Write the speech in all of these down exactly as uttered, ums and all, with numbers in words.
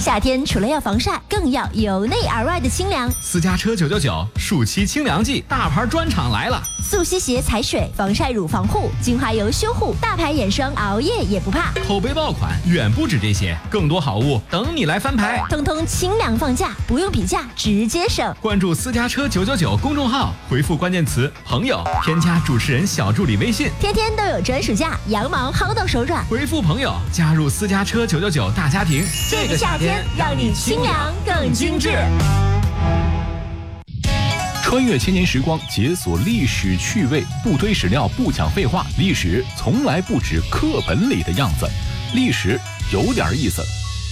夏天除了要防晒，更要由内而外的清凉。 私家车九九九暑期清凉季，大牌专场来了！ 速吸鞋踩水，防晒乳防护，精华油修护，大牌眼霜熬夜也不怕。 口碑爆款远不止这些，更多好物等你来翻牌。 通通清凉放价，不用比价，直接省。 关注私家车九九九公众号，回复关键词朋友，添加主持人小助理微信， 天天都有专属价，羊毛薅到手软。 回复朋友，加入私家车九九九大家庭。 这个夏天让你清凉更精致。 穿越千年时光，解锁历史趣味，不堆史料，不讲废话，历史从来不止课本里的样子，历史有点意思。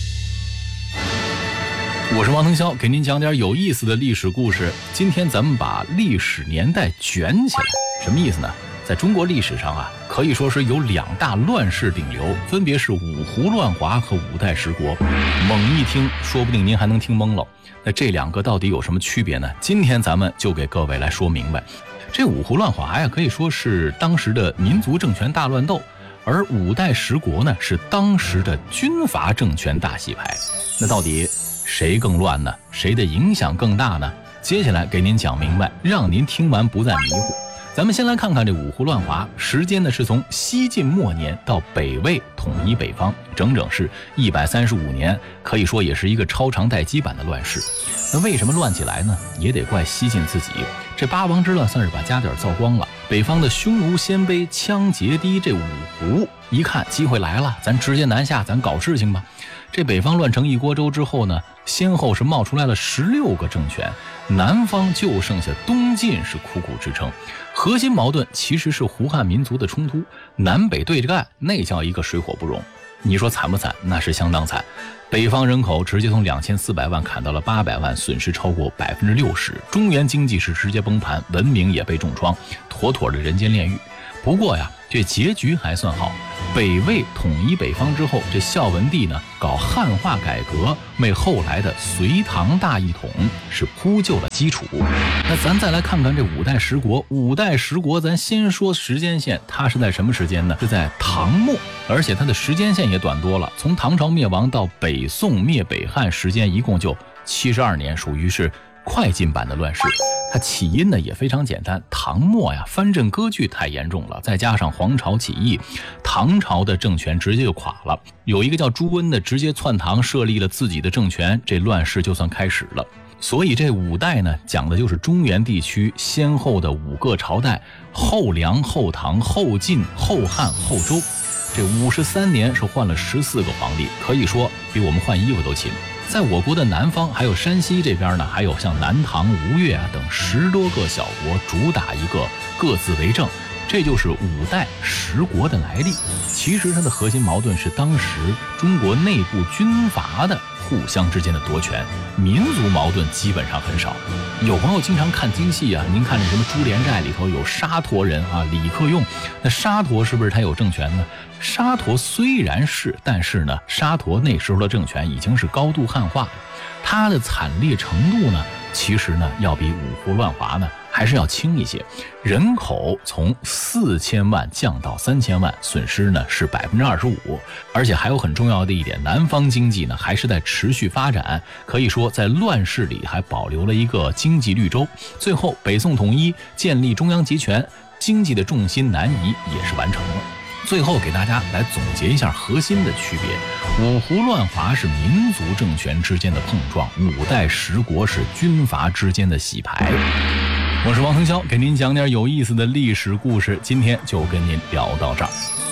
我是王腾霄，给您讲点有意思的历史故事。今天咱们把历史年代卷起来，什么意思呢？在中国历史上啊，可以说是有两大乱世顶流，分别是五胡乱华和五代十国。猛一听，说不定您还能听懵了。那这两个到底有什么区别呢？今天咱们就给各位来说明白。这五胡乱华呀，可以说是当时的民族政权大乱斗，而五代十国呢，是当时的军阀政权大洗牌。那到底谁更乱呢？谁的影响更大呢？接下来给您讲明白，让您听完不再迷糊。咱们先来看看这五胡乱华，时间呢是从西晋末年到北魏统一北方，整整是一百三十五年，可以说也是一个超长待机版的乱世。那为什么乱起来呢？也得怪西晋自己，这八王之乱算是把家底儿造光了。北方的匈奴、鲜卑、羌、羯、氐这五胡一看机会来了，咱直接南下，咱搞事情吧。这北方乱成一锅粥之后呢，先后是冒出来了十六个政权，南方就剩下东晋是苦苦支撑。核心矛盾其实是胡汉民族的冲突，南北对着干，那叫一个水火不容。你说惨不惨？那是相当惨。北方人口直接从两千四百万砍到了八百万，损失超过百分之六十。中原经济是直接崩盘，文明也被重创，妥妥的人间炼狱。不过呀，这结局还算好。北魏统一北方之后，这孝文帝呢搞汉化改革，为后来的隋唐大一统是铺就了基础。那咱再来看看这五代十国，五代十国咱先说时间线，它是在什么时间呢？是在唐末，而且它的时间线也短多了，从唐朝灭亡到北宋灭北汉，时间一共就七十二年，属于是快进版的乱世。它起因呢也非常简单，唐末呀藩镇割据太严重了，再加上黄巢起义，唐朝的政权直接就垮了。有一个叫朱温的直接篡唐，设立了自己的政权，这乱世就算开始了。所以这五代呢讲的就是中原地区先后的五个朝代：后梁、后唐、后晋、后汉、后周。这五十三年是换了十四个皇帝，可以说比我们换衣服都勤。在我国的南方还有山西这边呢，还有像南唐、吴越啊等十多个小国主打一个各自为政，这就是五代十国的来历。其实它的核心矛盾是当时中国内部军阀的互相之间的夺权，民族矛盾基本上很少。有朋友经常看京戏啊，您看那什么《珠帘寨》里头有沙陀人啊，李克用，那沙陀是不是他有政权呢？沙陀虽然是，但是呢，沙陀那时候的政权已经是高度汉化，它的惨烈程度呢，其实呢要比五胡乱华呢还是要轻一些。人口从四千万降到三千万，损失呢是百分之二十五。而且还有很重要的一点，南方经济呢还是在持续发展，可以说在乱世里还保留了一个经济绿洲。最后北宋统一，建立中央集权，经济的重心南移也是完成了。最后给大家来总结一下核心的区别：五胡乱华是民族政权之间的碰撞，五代十国是军阀之间的洗牌。我是王腾霄，给您讲点有意思的历史故事，今天就跟您聊到这儿。